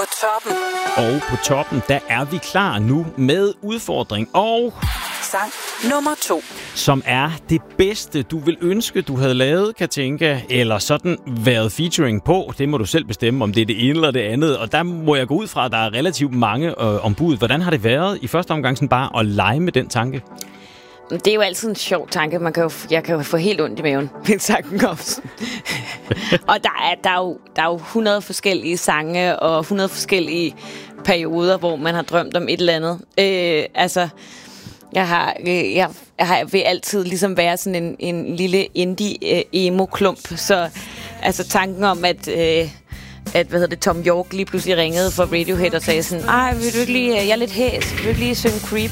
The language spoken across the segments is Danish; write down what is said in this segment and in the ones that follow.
toppen. Og på toppen, der er vi klar nu med udfordring og sang nummer 2. Som er det bedste, du vil ønske, du havde lavet, Katinka, eller sådan været featuring på. Det må du selv bestemme, om det er det ene eller det andet. Og der må jeg gå ud fra, at der er relativt mange ombud. Hvordan har det været i første omgang sådan bare at lege med den tanke? Det er jo altid en sjov tanke. Jeg kan jo få helt ondt i maven, hvis sangen kommer. Og der er jo 100 forskellige sange og 100 forskellige perioder, hvor man har drømt om et eller andet. Jeg vil altid ligesom være sådan en lille indie-emo-klump. Så altså tanken om, at Tom York lige pludselig ringede for Radiohead og sagde sådan, ej, vil du ikke lige, jeg er lidt hæs, vil du ikke lige synge Creep?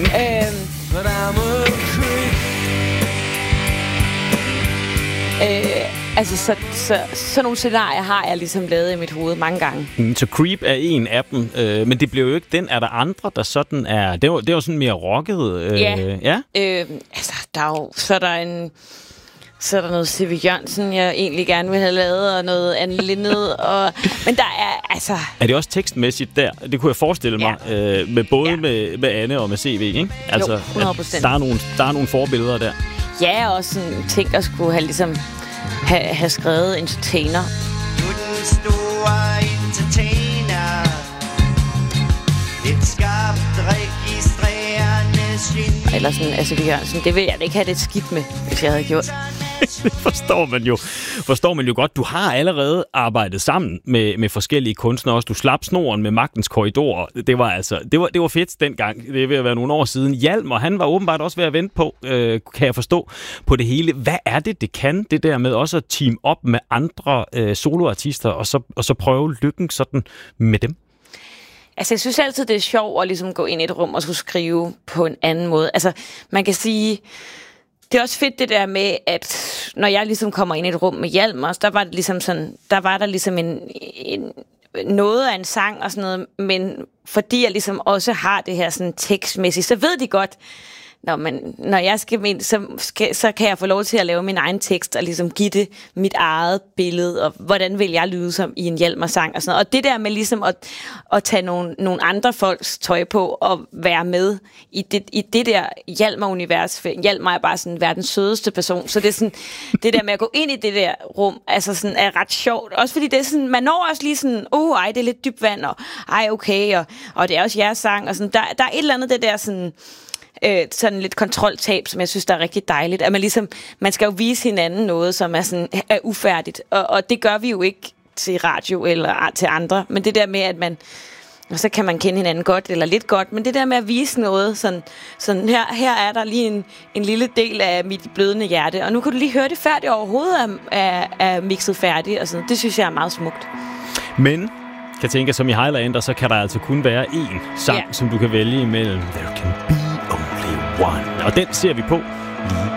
Sådan nogle scenarier har jeg ligesom lavet i mit hoved mange gange. Så Creep er en af dem, men det blev jo ikke den. Er der andre, der sådan er... Det var sådan mere rocket. Ja. Så er der noget C.V. Jørgensen, jeg egentlig gerne vil have lavet, og noget Anne Linnet. Men der er altså... Er det også tekstmæssigt der? Det kunne jeg forestille mig, med både med Anne og med C.V., ikke? Altså, jo, 100%. Der er nogle forbilleder der. Ja, og sådan ting, at skulle have ligesom... have skrevet entertainer. Du er den store entertainer. Et skarpt registrerende geni. Eller sådan, altså vi Jørgensen, det vil jeg ikke have det skidt med, hvis jeg havde gjort. Det forstår man jo godt. Du har allerede arbejdet sammen med forskellige kunstnere også. Du slap snoren med Magtens Korridor. Det var fedt dengang. Det er ved at være nogle år siden. Hjalmar, han var åbenbart også ved at vente på, kan jeg forstå, på det hele. Hvad er det kan, det der med også at team op med andre soloartister, og så prøve lykken sådan med dem? Altså, jeg synes altid, det er sjovt at ligesom gå ind i et rum og skulle skrive på en anden måde. Altså, man kan sige... Det er også fedt det der med, at når jeg ligesom kommer ind i et rum med Hjalmar, der var det ligesom sådan, der var der ligesom en noget af en sang og sådan noget, men fordi jeg ligesom også har det her sådan tekstmæssigt, så ved de godt, når jeg skal ind, så kan jeg få lov til at lave min egen tekst og ligesom give det mit eget billede, og hvordan vil jeg lyde som i en Hjalmar-sang og sådan noget. Og det der med ligesom at tage nogle andre folks tøj på og være med i det der Hjalmar-univers. Hjalmar er bare sådan verdens sødeste person, så det er sådan, det der med at gå ind i det der rum, altså sådan er ret sjovt. Også fordi det er sådan, man når også lige sådan, ej, det er lidt dybt vand, og ej, okay, og det er også jeres sang, og sådan, der er et eller andet det der sådan lidt kontroltab, som jeg synes, der er rigtig dejligt. At man skal jo vise hinanden noget, som er ufærdigt. Og det gør vi jo ikke til radio eller til andre. Men det der med, at og så kan man kende hinanden godt eller lidt godt, men det der med at vise noget, sådan her er der lige en lille del af mit blødende hjerte, og nu kan du lige høre det færdigt overhovedet er mixet færdigt, og sådan. Det synes jeg er meget smukt. Men jeg tænker, som i Highlander, så kan der altså kun være én sang, som du kan vælge imellem. There can be only one. Og den ser vi på lige